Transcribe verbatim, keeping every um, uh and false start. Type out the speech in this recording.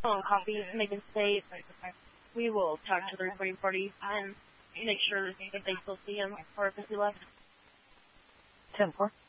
phone copy and they can say we will talk to the recording party and make sure if they still see him or if he left. ten four.